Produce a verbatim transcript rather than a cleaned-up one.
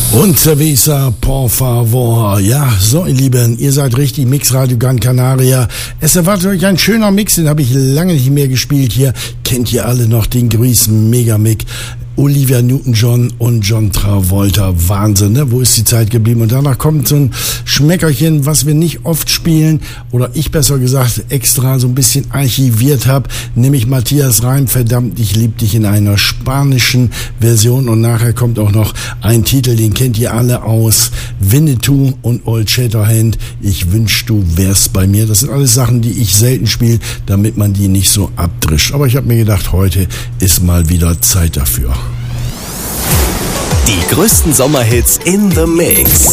Und Cerveza, por favor. Ja, so ihr Lieben, ihr seid richtig, Mixradio Gran Canaria. Es erwartet euch ein schöner Mix, den habe ich lange nicht mehr gespielt hier. Kennt ihr alle noch den grüßen Megamic? Olivia Newton-John und John Travolta. Wahnsinn, ne? Wo ist die Zeit geblieben? Und danach kommt so ein Schmeckerchen, was wir nicht oft spielen, oder ich besser gesagt extra so ein bisschen archiviert habe, nämlich Matthias Reim, verdammt, ich lieb dich, in einer spanischen Version. Und nachher kommt auch noch ein Titel, den kennt ihr alle aus Winnetou und Old Shatterhand. Ich wünsch, du wärst bei mir. Das sind alles Sachen, die ich selten spiele, damit man die nicht so abdrischt. Aber ich habe mir gedacht, heute ist mal wieder Zeit dafür. Die größten Sommerhits in the Mix.